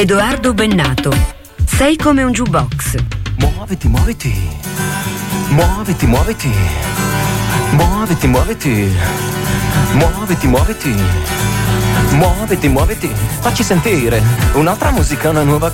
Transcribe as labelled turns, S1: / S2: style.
S1: Edoardo Bennato. Sei come un jukebox.
S2: Muoviti, muoviti. Muoviti, muoviti. Muoviti, muoviti. Muoviti, muoviti. Muoviti, muoviti. Facci sentire un'altra musica, una nuova